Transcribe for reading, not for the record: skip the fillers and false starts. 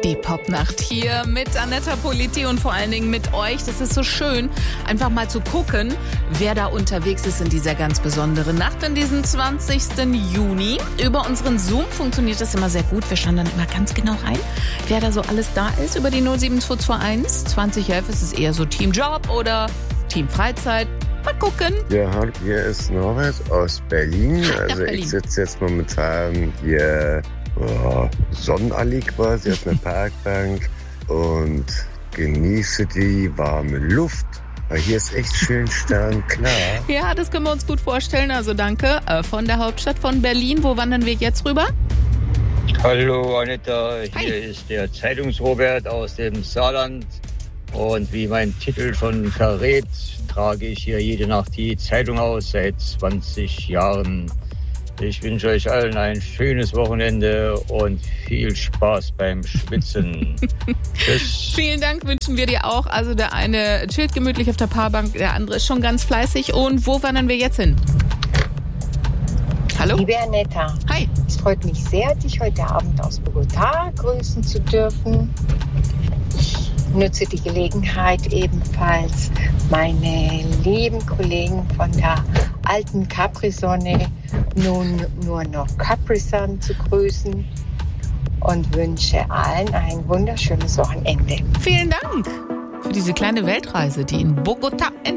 Die Popnacht hier mit Anetta Politi und vor allen Dingen mit euch. Das ist so schön, einfach mal zu gucken, wer da unterwegs ist in dieser ganz besonderen Nacht, an diesem 20. Juni. Über unseren Zoom funktioniert das immer sehr gut. Wir schauen dann immer ganz genau rein, wer da so alles da ist. Über die 07221 2011 ist es eher so Team Job oder Team Freizeit. Mal gucken. Ja, hier ist Norbert aus Berlin. Also Berlin. Ich sitze jetzt momentan hier Sonnenallee quasi auf einer Parkbank und genieße die warme Luft. Weil hier ist echt schön sternklar. Ja, das können wir uns gut vorstellen. Also danke von der Hauptstadt von Berlin. Wo wandern wir jetzt rüber? Hallo Anetta, hier Hi. ist der Zeitungsrobert aus dem Saarland. Und wie mein Titel schon verrät, trage ich hier jede Nacht die Zeitung aus seit 20 Jahren. Ich wünsche euch allen ein schönes Wochenende und viel Spaß beim Schwitzen. Tschüss. Vielen Dank wünschen wir dir auch. Also der eine chillt gemütlich auf der Paarbank, der andere ist schon ganz fleißig. Und wo wandern wir jetzt hin? Hallo? Liebe Anetta, Hi. es freut mich sehr, dich heute Abend aus Bogotá grüßen zu dürfen. Ich nutze die Gelegenheit ebenfalls, meine lieben Kollegen von der alten Capri-Sonne nun nur noch Capri-Sun zu grüßen und wünsche allen ein wunderschönes Wochenende. Vielen Dank für diese kleine Weltreise, die in Bogotá endet.